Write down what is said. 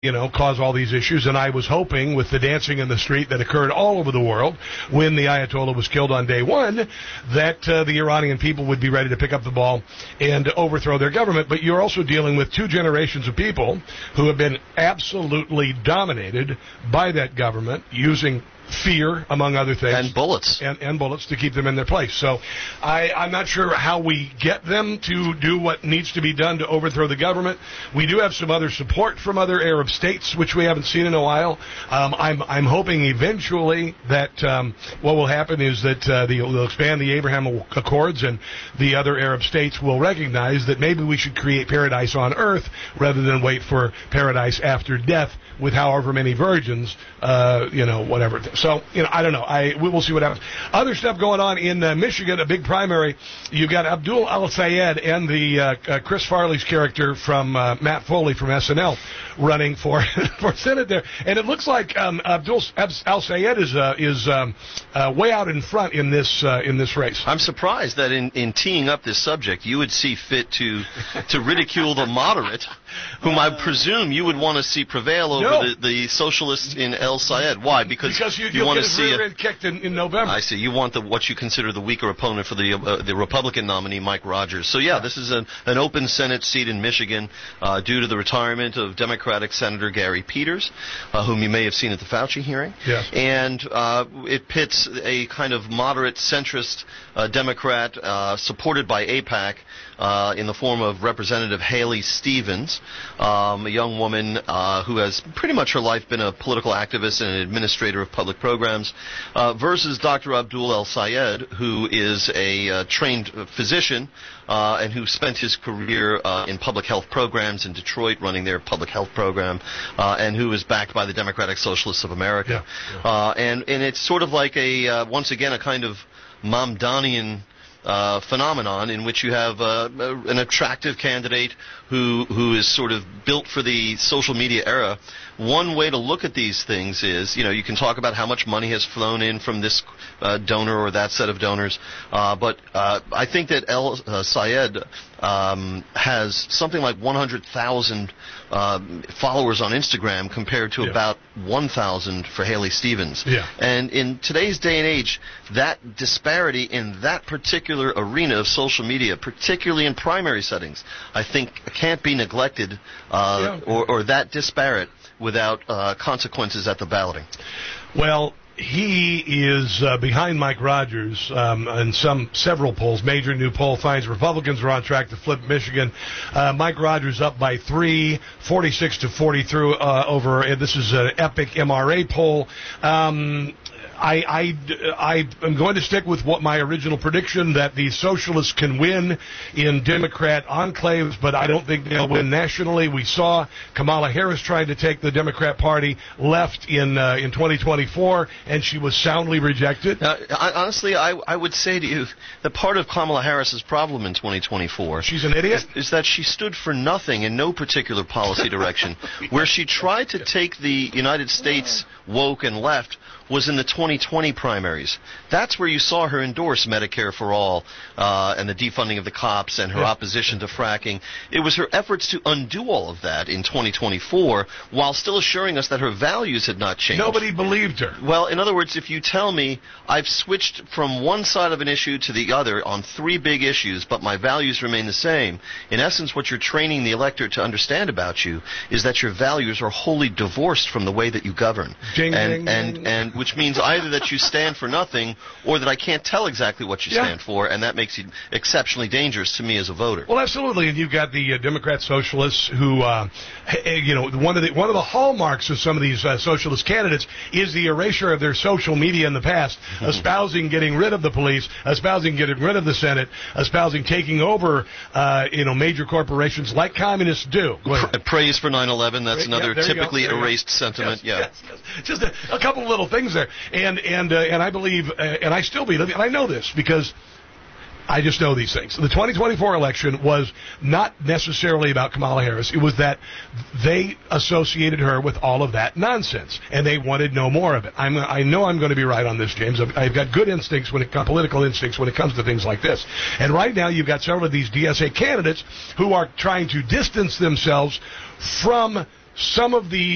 cause all these issues. And I was hoping with the dancing in the street that occurred all over the world when the Ayatollah was killed on day one, that the Iranian people would be ready to pick up the ball and overthrow their government. But you're also dealing with two generations of people who have been absolutely dominated by that government using fear, among other things. And bullets. And bullets to keep them in their place. So I'm not sure how we get them to do what needs to be done to overthrow the government. We do have some other support from other Arab states, which we haven't seen in a while. I'm hoping eventually that what will happen is that they'll expand the Abraham Accords, and the other Arab states will recognize that maybe we should create paradise on earth rather than wait for paradise after death with however many virgins, whatever. So, I don't know. We will see what happens. Other stuff going on in Michigan, a big primary. You've got Abdul al-Sayed and the Chris Farley's character from Matt Foley from SNL running for Senate there. And it looks like Abdul al-Sayed is way out in front in this race. I'm surprised that in teeing up this subject, you would see fit to ridicule the moderate, whom I presume you would want to see prevail over the socialists in El-Sayed. Why? Because you want to see it kicked in November. I see. You want what you consider the weaker opponent for the Republican nominee, Mike Rogers. So this is an open Senate seat in Michigan due to the retirement of Democratic Senator Gary Peters, whom you may have seen at the Fauci hearing. Yeah. And it pits a kind of moderate centrist Democrat supported by AIPAC in the form of Representative Haley Stevens, a young woman who has pretty much her life been a political activist and an administrator of public programs, versus Dr. Abdul al-Sayed, who is a trained physician and who spent his career in public health programs in Detroit, running their public health program, and who is backed by the Democratic Socialists of America. Yeah. And it's sort of like once again, a kind of Mamdanian phenomenon in which you have an attractive candidate who is sort of built for the social media era. One way to look at these things is, you can talk about how much money has flown in from this donor or that set of donors, but I think that El-Sayed has something like 100,000 followers on Instagram compared to about 1,000 for Haley Stevens. Yeah. And in today's day and age, that disparity in that particular arena of social media, particularly in primary settings, I think can't be neglected or that disparate without consequences at the balloting. Well, he is behind Mike Rogers in several polls. Major new poll finds Republicans are on track to flip Michigan. Mike Rogers up by 3, 46 to 43 over. This is an Epic MRA poll. I am going to stick with what my original prediction, that the socialists can win in Democrat enclaves, but I don't think they'll win nationally. We saw Kamala Harris trying to take the Democrat Party left in 2024, and she was soundly rejected. Honestly, I would say to you that part of Kamala Harris's problem in 2024, she's an idiot, is that she stood for nothing in no particular policy direction. Where she tried to take the United States woke and left was in the 2020 primaries. That's where you saw her endorse Medicare for All and the defunding of the cops and her opposition to fracking. It was her efforts to undo all of that in 2024 while still assuring us that her values had not changed. Nobody believed her. Well, in other words, if you tell me I've switched from one side of an issue to the other on 3 big issues, but my values remain the same, in essence what you're training the electorate to understand about you is that your values are wholly divorced from the way that you govern. And which means either that you stand for nothing or that I can't tell exactly what you stand for, and that makes you exceptionally dangerous to me as a voter. Well, absolutely, and you've got the Democrat socialists who, one of the hallmarks of some of these socialist candidates is the erasure of their social media in the past, espousing getting rid of the police, espousing getting rid of the Senate, espousing taking over, major corporations like communists do. Praise for 9/11. That's another typically erased sentiment. Yes. Just a couple of little things there, and I believe, and I still believe, and I know this because I just know these things. The 2024 election was not necessarily about Kamala Harris. It was that they associated her with all of that nonsense, and they wanted no more of it. I know I'm going to be right on this, James. I've got good instincts political instincts when it comes to things like this. And right now you've got several of these DSA candidates who are trying to distance themselves from some of the